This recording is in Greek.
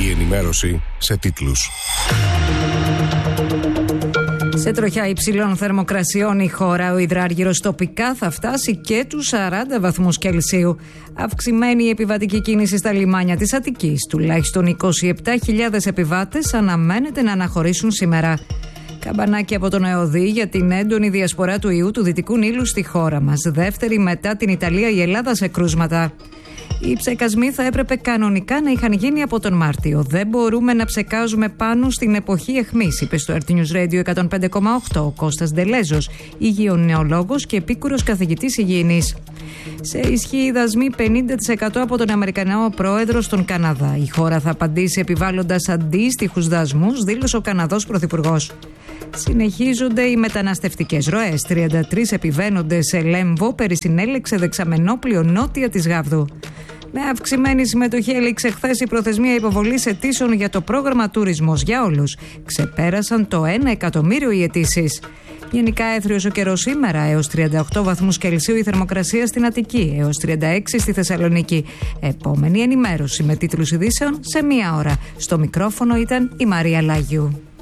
Η ενημέρωση σε τίτλους. Σε τροχιά υψηλών θερμοκρασιών η χώρα, ο υδράργυρος τοπικά θα φτάσει και τους 40 βαθμούς Κελσίου. Αυξημένη η επιβατική κίνηση στα λιμάνια της Αττικής. Τουλάχιστον 27.000 επιβάτες αναμένεται να αναχωρήσουν σήμερα. Καμπανάκι από τον ΕΟΔΗ για την έντονη διασπορά του ιού του Δυτικού Νείλου στη χώρα μας. Δεύτερη μετά την Ιταλία η Ελλάδα σε κρούσματα. Οι ψεκασμοί θα έπρεπε κανονικά να είχαν γίνει από τον Μάρτιο. Δεν μπορούμε να ψεκάζουμε πάνω στην εποχή εχμής, είπε στο RT News Radio 105,8 ο Κώστας Ντελέζος, υγειονεολόγος και επίκουρος καθηγητής υγιεινής. Σε ισχύ δασμοί 50% από τον Αμερικανό πρόεδρο στον Καναδά. Η χώρα θα απαντήσει επιβάλλοντας αντίστοιχους δασμούς, δήλωσε ο Καναδός πρωθυπουργός. Συνεχίζονται οι μεταναστευτικές ροές. 33 επιβαίνοντες σε Λέμβο περισυνέλεξε δεξαμενόπλιο νότια της Γάβδου. Με αυξημένη συμμετοχή έληξε χθες η προθεσμία υποβολής αιτήσεων για το πρόγραμμα Τουρισμός για Όλους. Ξεπέρασαν το 1 εκατομμύριο οι αιτήσεις. Γενικά έθριος ο καιρός σήμερα, έως 38 βαθμούς Κελσίου η θερμοκρασία στην Αττική, έως 36 στη Θεσσαλονίκη. Επόμενη ενημέρωση με τίτλους ειδήσεων σε 1 ώρα. Στο μικρόφωνο ήταν η Μαρία Λάγιου.